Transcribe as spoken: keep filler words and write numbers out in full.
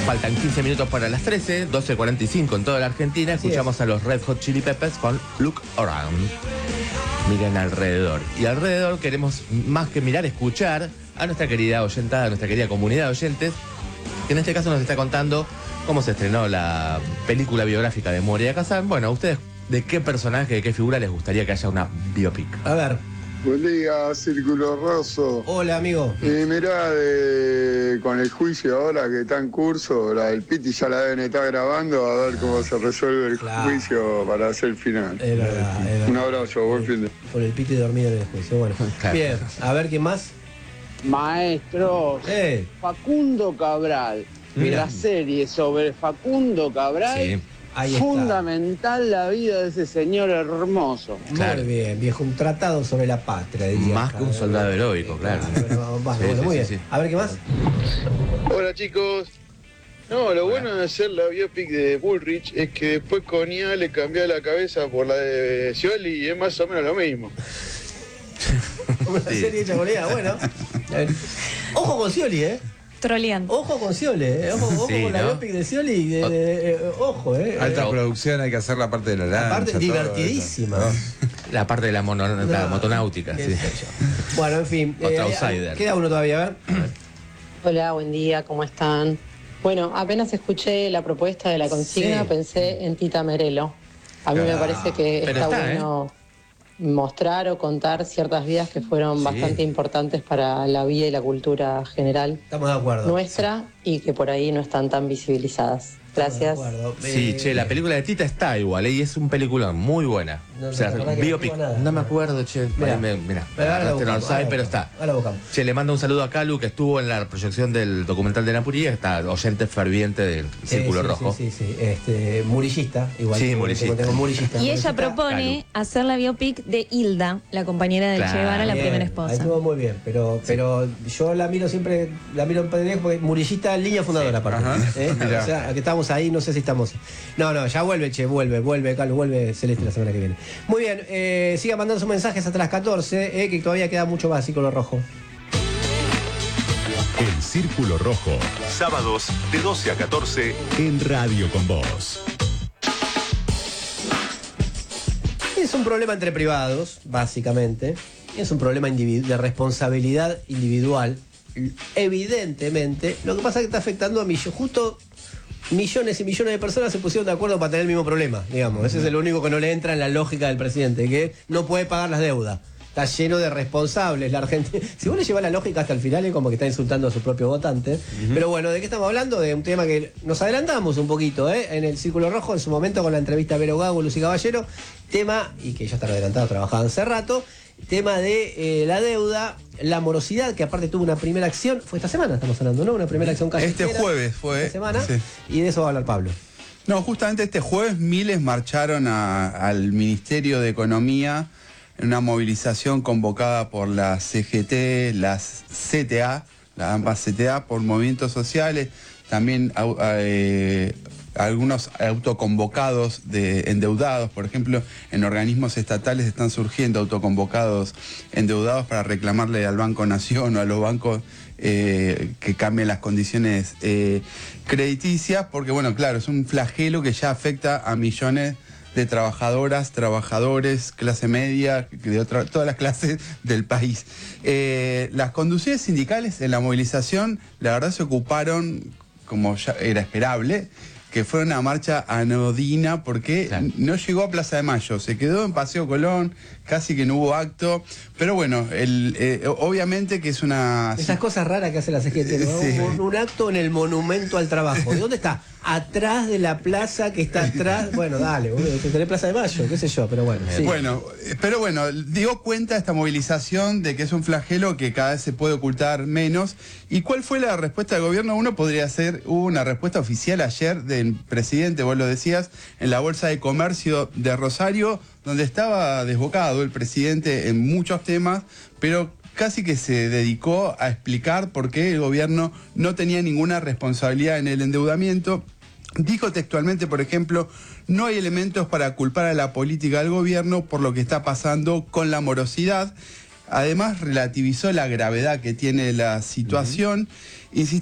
Faltan quince minutos para las trece, doce cuarenta y cinco en toda la Argentina. Así Escuchamos es. a los Red Hot Chili Peppers con Look Around. Miren alrededor. Y alrededor queremos más que mirar, escuchar a nuestra querida oyentada, a nuestra querida comunidad de oyentes, que en este caso nos está contando cómo se estrenó la película biográfica de Moria Kazan. Bueno, a ustedes, ¿de qué personaje, de qué figura les gustaría que haya una biopic? A ver. Buen día, Círculo Rosso. Hola, amigo. Y mirá, de, con el juicio ahora que está en curso, la del Piti ya la deben estar grabando, a ver cómo se resuelve el Claro. juicio para hacer el final. Es verdad, es verdad. Un abrazo, buen fin de... Por el Piti dormido en el juicio. Bueno, Claro. bien. A ver, ¿quién más? Maestros, Eh, Facundo Cabral. Mira. La serie sobre Facundo Cabral. Sí. ahí está. Fundamental la vida de ese señor hermoso. Claro. Muy bien, viejo. Un tratado sobre la patria, diría. Más que un soldado heroico, claro. Pero, bueno, Sí, bueno, sí, muy sí, bien. sí. A ver, ¿qué más? Hola chicos. No, lo bueno de hacer la biopic de Bullrich es que después con I A le cambió la cabeza por la de Scioli y es más o menos lo mismo. Una Sí. serie hecha con ella, bueno. A ver. Ojo con Scioli, ¿eh? Troleando. Ojo con Scioli, ¿eh? Ojo, ojo Sí, con la ¿no? biopic de Scioli. De, de- de- eh, ojo, ¿eh? Alta Eh, producción, hay que hacer la parte de la lancha. Aparte, todo divertidísima. eso, La parte de la, mono- la No, motonáutica, qué sí. sé yo. Bueno, en fin. Otro eh, outsider. Queda uno todavía, a ver. Hola, buen día, ¿cómo están? Bueno, apenas escuché la propuesta de la consigna, Sí. pensé en Tita Merelo. A mí me Ah, parece que pero está, está, bueno mostrar o contar ciertas vidas que fueron Sí. bastante importantes para la vida y la cultura general Estamos de acuerdo. nuestra y que por ahí no están tan visibilizadas. Gracias. Estamos de acuerdo. Sí, Eh, che, la película de Tita está igual, ¿eh? Y es un peliculón muy buena. No, o sea, la verdad que no biopic. tengo nada. No me acuerdo, che. Mirá. Mirá, mirá. Pero ahora la no buscamos, lo sabe, ahora pero la está. buscamos, ahora la buscamos. Che, le mando un saludo a Calu, que estuvo en la proyección del documental de Napurí, está oyente ferviente del Sí, Círculo sí, Rojo. Sí, sí, sí. Este, murillista, igual. Sí, Tengo- murillista. Tengo murillista. Y ella Murillista. propone hacer la biopic de Hilda, la compañera de Claro. Che Guevara, la Bien, primera ahí esposa. estuvo muy bien, pero, pero yo la miro siempre, la miro en pendejo porque murillista línea fundadora aparte. Ajá. ¿Eh? Mirá. O sea, que estamos ahí, no sé si estamos. No, no, ya vuelve, che, vuelve, vuelve, Carlos, vuelve Celeste la semana que viene. Muy bien, eh, sigan mandando sus mensajes hasta las catorce, eh, que todavía queda mucho más Círculo Rojo. El Círculo Rojo, sábados de doce a catorce en Radio con Vos. Es un problema entre privados, básicamente. Es un problema individu- de responsabilidad individual. Evidentemente, lo que pasa es que está afectando a millones. Justo millones y millones de personas se pusieron de acuerdo para tener el mismo problema, digamos. Ese es el único que no le entra en la lógica del presidente, que no puede pagar las deudas. Está lleno de responsables la Argentina. Si vos le llevas la lógica hasta el final, es como que está insultando a su propio votante. Pero bueno, ¿de qué estamos hablando? De un tema que nos adelantamos un poquito, ¿eh? En el Círculo Rojo, en su momento con la entrevista a Vero Gago, Lucy Caballero. Tema, y que ya están adelantados, trabajaban hace rato. Tema de eh, la deuda, la morosidad, que aparte tuvo una primera acción. Fue esta semana, estamos hablando, ¿no? Una primera acción callejera. Este jueves fue. Esta semana. Sí. Y de eso va a hablar Pablo. No, justamente este jueves miles marcharon a- al Ministerio de Economía en una movilización convocada por la C G T, las C T A, las ambas C T A, por movimientos sociales, también au- eh, algunos autoconvocados de endeudados, por ejemplo, en organismos estatales están surgiendo autoconvocados endeudados para reclamarle al Banco Nación o a los bancos eh, que cambien las condiciones eh, crediticias, porque bueno, claro, es un flagelo que ya afecta a millones de trabajadoras, trabajadores, clase media, de otra, todas las clases del país. Eh, las conducciones sindicales en la movilización, la verdad, se ocuparon, como ya era esperable, que fue una marcha anodina porque Claro. no llegó a Plaza de Mayo, se quedó en Paseo Colón, casi que no hubo acto, pero bueno, el, eh, obviamente que es una... Esas cosas raras que hace la C G T, ¿no? Sí. Un, un acto en el Monumento al Trabajo. ¿Y dónde está? Atrás de la plaza que está atrás. Bueno, dale, boludo, tenés Plaza de Mayo, qué sé yo, pero bueno. Sí. Bueno, eh, pero bueno, dio cuenta esta movilización de que es un flagelo que cada vez se puede ocultar menos. ¿Y cuál fue la respuesta del gobierno? Uno podría ser, hubo una respuesta oficial ayer del presidente, vos lo decías, en la Bolsa de Comercio de Rosario, donde estaba desbocado el presidente en muchos temas, pero casi que se dedicó a explicar por qué el gobierno no tenía ninguna responsabilidad en el endeudamiento. Dijo textualmente, por ejemplo, no hay elementos para culpar a la política del gobierno por lo que está pasando con la morosidad. Además, relativizó la gravedad que tiene la situación. Uh-huh.